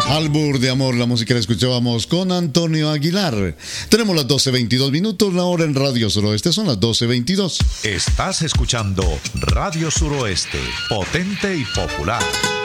Albur de amor, la música la escuchábamos con Antonio Aguilar. Tenemos las 12:22 minutos, la hora en Radio Suroeste son las 12:22. Estás escuchando Radio Suroeste, potente y popular.